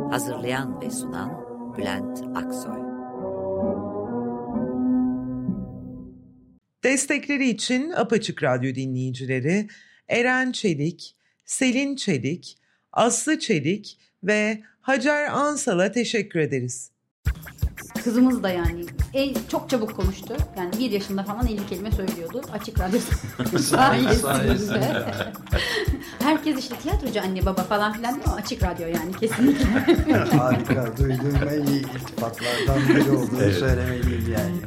Hazırlayan ve sunan Bülent Aksoy. Destekleri için Apaçık Radyo dinleyicileri Eren Çelik, Selin Çelik, Aslı Çelik ve Hacer Ansal'a teşekkür ederiz. Kızımız da yani çok çabuk konuştu. Yani 1 yaşında falan 50 kelime söylüyordu. Açık radyo sayesinde. Herkes işte tiyatrocu anne baba falan filan diyor ama Açık Radyo yani kesinlikle. Harika. Duyduğum en iyi iltifatlardan biri olduğunu söylemeliyim yani.